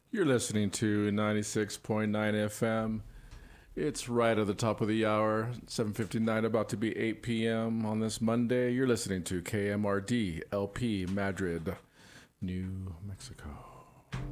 You're listening to 96.9 FM. It's right at the top of the hour, 7:59, about to be 8 p.m. on this Monday. You're listening to KMRD LP Madrid, New Mexico.